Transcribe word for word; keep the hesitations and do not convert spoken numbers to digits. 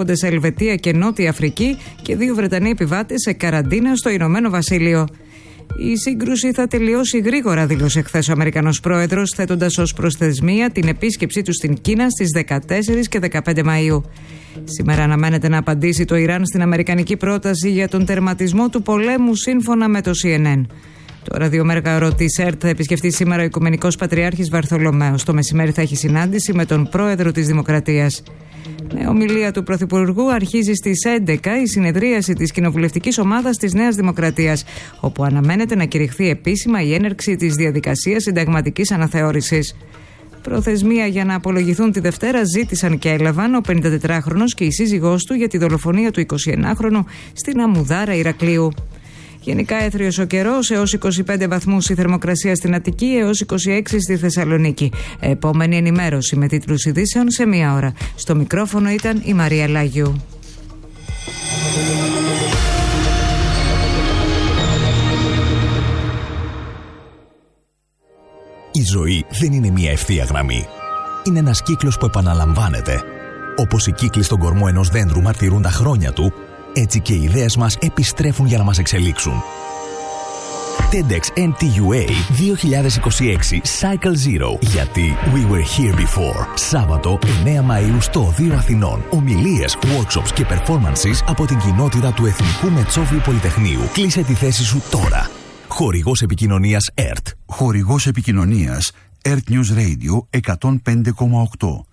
ταξιδεύονται σε Ελβετία και Νότια Αφρική και δύο Βρετανοί επιβάτες σε καραντίνα στο Ηνωμένο Βασίλειο. Η σύγκρουση θα τελειώσει γρήγορα, δήλωσε χθες ο Αμερικανός πρόεδρος, θέτοντας ως προσθεσμία την επίσκεψή του στην Κίνα στις δεκατέσσερις και δεκαπέντε Μαΐου. Σήμερα αναμένεται να απαντήσει το Ιράν στην αμερικανική πρόταση για τον τερματισμό του πολέμου, σύμφωνα με το Σι Εν Εν. Το ραδιομέργαρο της ΕΡΤ θα επισκεφτεί σήμερα ο Οικουμενικός Πατριάρχης Βαρθολομαίος. Το μεσημέρι θα έχει συνάντηση με τον πρόεδρο της Δημοκρατίας. Με ομιλία του Πρωθυπουργού αρχίζει στις έντεκα η συνεδρίαση της κοινοβουλευτικής ομάδας της Νέας Δημοκρατίας, όπου αναμένεται να κηρυχθεί επίσημα η έναρξη της διαδικασίας συνταγματικής αναθεώρησης. Προθεσμία για να απολογηθούν τη Δευτέρα ζήτησαν και έλαβαν ο πενηντατετράχρονος και η σύζυγός του για τη δολοφονία του εικοσιενάχρονου στην Αμμουδάρα Ηρακλείου. Γενικά έθριος ο καιρός, έως είκοσι πέντε βαθμούς η θερμοκρασία στην Αττική, έως είκοσι έξι στη Θεσσαλονίκη. Επόμενη ενημέρωση με τίτλους ειδήσεων σε μία ώρα. Στο μικρόφωνο ήταν η Μαρία Λάγιου. Η ζωή δεν είναι μία ευθεία γραμμή. Είναι ένας κύκλος που επαναλαμβάνεται. Όπως οι κύκλοι στον κορμό ενός δέντρου μαρτυρούν τα χρόνια του, έτσι και οι ιδέες μας επιστρέφουν για να μας εξελίξουν. TEDx εν τι γιου έι δύο χιλιάδες είκοσι έξι Cycle Zero. Γιατί We Were Here Before. Σάββατο εννέα Μαΐου στο Οδείο Αθηνών. Ομιλίες, workshops και performances από την κοινότητα του Εθνικού Μετσόβιου Πολυτεχνείου. Κλείσε τη θέση σου τώρα. Χορηγός επικοινωνίας ΕΡΤ. Χορηγός επικοινωνίας ΕΡΤ News Radio εκατόν πέντε κόμμα οκτώ.